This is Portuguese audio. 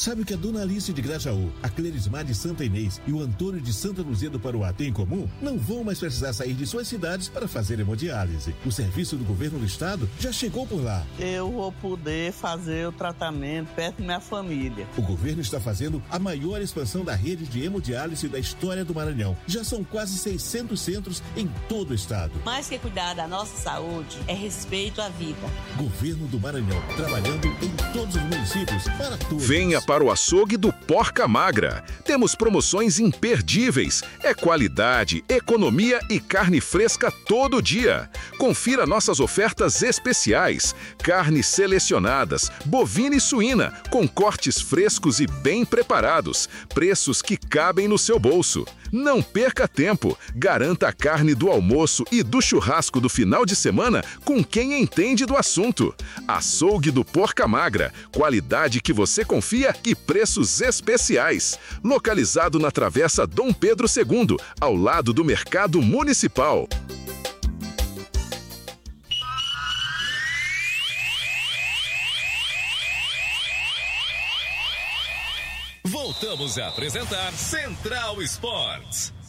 Sabe que a Dona Alice de Grajaú, a Clerismar de Santa Inês e o Antônio de Santa Luzia do Paruá têm em comum? Não vão mais precisar sair de suas cidades para fazer hemodiálise. O serviço do governo do estado já chegou por lá. Eu vou poder fazer o tratamento perto da minha família. O governo está fazendo a maior expansão da rede de hemodiálise da história do Maranhão. Já são quase 600 centros em todo o estado. Mais que cuidar da nossa saúde, é respeito à vida. Governo do Maranhão, trabalhando em todos os municípios para todos. Venha para o açougue do Porca Magra. Temos promoções imperdíveis. É qualidade, economia e carne fresca todo dia. Confira nossas ofertas especiais. Carnes selecionadas, bovina e suína, com cortes frescos e bem preparados. Preços que cabem no seu bolso. Não perca tempo. Garanta a carne do almoço e do churrasco do final de semana com quem entende do assunto. Açougue do Porca Magra. Qualidade que você confia e preços especiais. Localizado na Travessa Dom Pedro II, ao lado do Mercado Municipal. Voltamos a apresentar Central Esportes.